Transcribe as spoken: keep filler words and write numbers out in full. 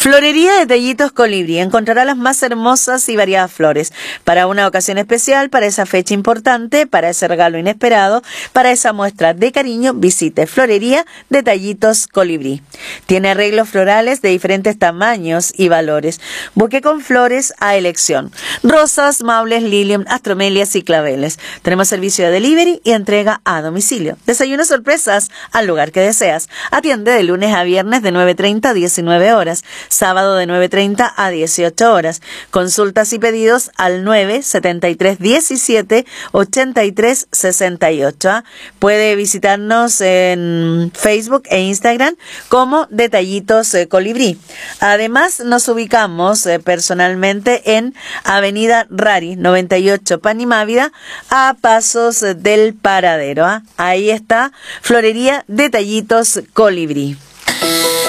Florería Detallitos Colibrí. Encontrará las más hermosas y variadas flores para una ocasión especial, para esa fecha importante, para ese regalo inesperado, para esa muestra de cariño. Visite Florería Detallitos Colibrí. Tiene arreglos florales de diferentes tamaños y valores. Buque con flores a elección: rosas, maules, lilium, astromelias y claveles. Tenemos servicio de delivery y entrega a domicilio. Desayunos sorpresas al lugar que deseas. Atiende de lunes a viernes de nueve treinta a diecinueve horas. Sábado de nueve treinta a dieciocho horas. Consultas y pedidos al nueve setenta y tres diecisiete ochenta y tres sesenta y ocho. ¿ah? Puede visitarnos en Facebook e Instagram como Detallitos eh, Colibrí. Además, nos ubicamos eh, personalmente en Avenida Rari noventa y ocho Panimávida, a pasos del Paradero. ¿ah? Ahí está Florería Detallitos Colibrí.